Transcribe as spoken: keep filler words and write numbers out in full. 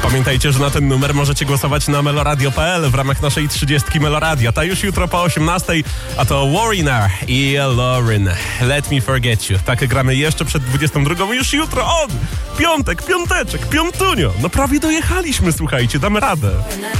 Pamiętajcie, że na ten numer możecie głosować na meloradio kropka p l w ramach naszej trzydziestki Meloradia. Ta już jutro po osiemnastej, a to Warriner i Lauren. Let me forget you. Tak gramy jeszcze przed dwudziestą drugą, już jutro on! Piątek, piąteczek, piątunio. No prawie dojechaliśmy, słuchajcie, damy radę.